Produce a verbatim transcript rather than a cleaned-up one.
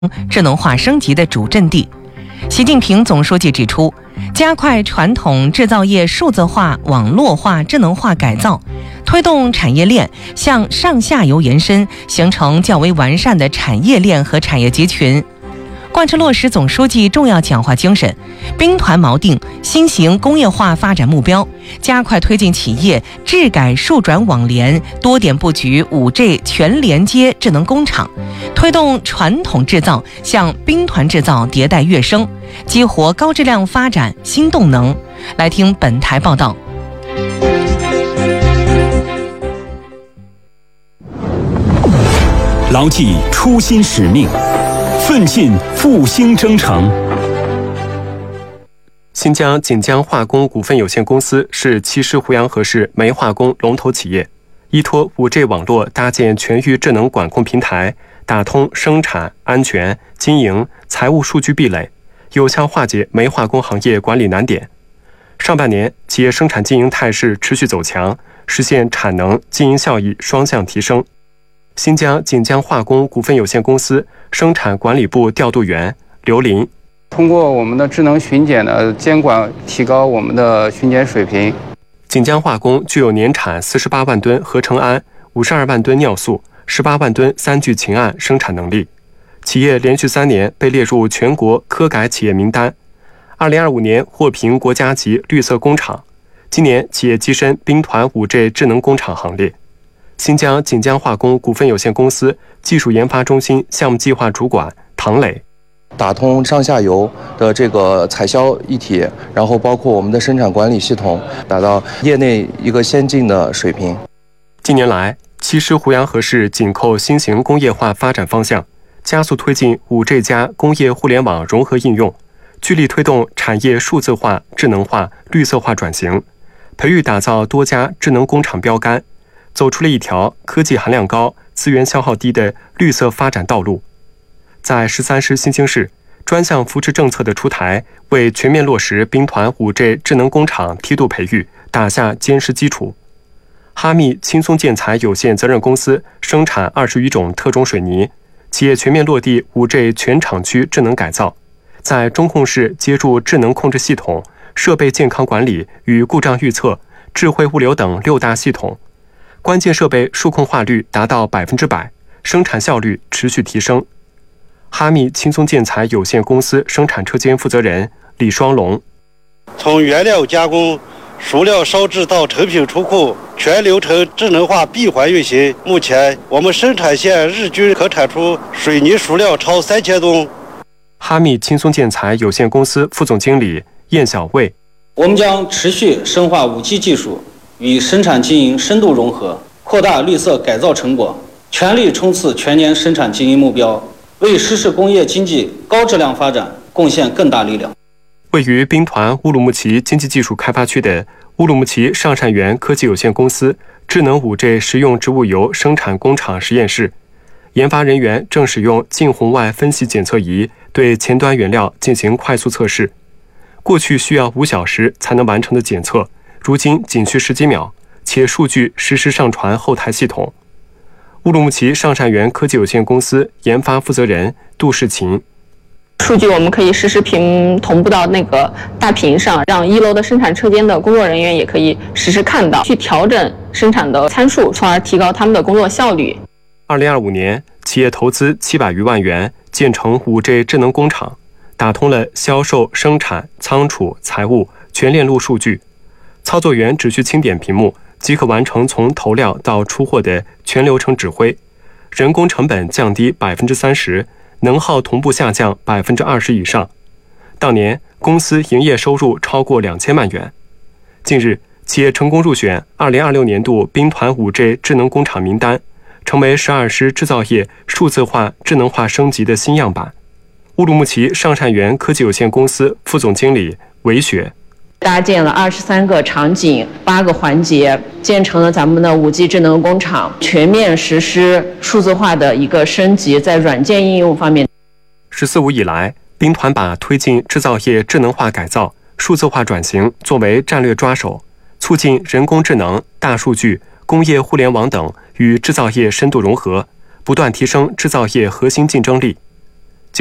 智能化升级的主阵地。习近平总书记指出，加快传统制造业数字化、网络化、智能化改造，推动产业链向上下游延伸，形成较为完善的产业链和产业集群。贯彻落实总书记重要讲话精神，兵团锚定新型工业化发展目标，加快推进企业智改数转网联，多点布局 五 G 全连接智能工厂，推动传统制造向兵团制造迭代跃升，激活高质量发展新动能。来听本台报道。 牢记初心使命，奋进复兴征程。 新疆锦江化工股份有限公司是七师胡杨河市煤化工龙头企业，依托 五 G 网络搭建全域智能管控平台，打通生产、安全、经营、财务数据壁垒，有效化解煤化工行业管理难点。上半年，企业生产经营态势持续走强，实现产能、经营效益双向提升。新疆锦江化工股份有限公司生产管理部调度员刘林， 通过我们的智能巡检的监管，提高我们的巡检水平。 锦江化工具有年产四十八万吨合成氨、五十二万吨尿素、十八万吨三聚氰胺生产能力，企业连续三年被列入全国科改企业名单，二零二五年获评国家级绿色工厂，今年企业跻身兵团 五 G 智能工厂行列。新疆锦江化工股份有限公司技术研发中心项目计划主管唐磊， 打通上下游的这个采销一体，然后包括我们的生产管理系统，达到业内一个先进的水平。 近年来，七师胡杨河市紧扣新型工业化发展方向，加速推进 五 G 加工业互联网融合应用，聚力推动产业数字化、智能化、绿色化转型，培育打造多家智能工厂标杆，走出了一条科技含量高、资源消耗低的绿色发展道路。在十三师新兴市，专项扶持政策的出台，为全面落实兵团 五 G 智能工厂梯度培育打下坚实基础。哈密轻松建材有限责任公司生产二十余种特种水泥，企业全面落地 五 G 全厂区智能改造，在中控室接入智能控制系统、设备健康管理与故障预测、智慧物流等六大系统，关键设备数控化率达到百分之百，生产效率持续提升。哈密轻松建材有限公司生产车间负责人李双龙， 从原料加工、熟料烧制到成品出库，全流程智能化闭环运行。目前，我们生产线日均可产出水泥熟料超三千吨。 哈密轻松建材有限公司副总经理燕小卫， 我们将持续深化 五 G 技术与生产经营深度融合，扩大绿色改造成果，全力冲刺全年生产经营目标，为实施工业经济高质量发展贡献更大力量。 位于兵团乌鲁木齐经济技术开发区的乌鲁木齐上善园科技有限公司智能 五 G 食用植物油生产工厂实验室，研发人员正使用近红外分析检测仪对前端原料进行快速测试。过去需要五小时才能完成的检测，如今仅需十几秒，且数据实时上传后台系统。乌鲁木齐上善园科技有限公司研发负责人杜世琴， 数据我们可以实时屏同步到那个大屏上，让一楼的生产车间的工作人员也可以实时看到，去调整生产的参数，从而提高他们的工作效率。 二零二五年，企业投资七百余万元建成 五 G 智能工厂，打通了销售、生产、仓储、财务全链路数据，操作员只需轻点屏幕即可完成从投料到出货的全流程指挥，人工成本降低百分之三十，能耗同步下降百分之二十以上。当年公司营业收入超过两千万元。近日，企业成功入选二零二六年度兵团 五 G 智能工厂名单，成为十二师制造业数字化、智能化升级的新样板。乌鲁木齐上善园科技有限公司副总经理韦雪， 搭建了二十三个场景、八个环节，建成了咱们的 五 G 智能工厂，全面实施数字化的一个升级，在软件应用方面。 十四五以来，兵团把推进制造业智能化改造、数字化转型作为战略抓手，促进人工智能、大数据、工业互联网等与制造业深度融合，不断提升制造业核心竞争力。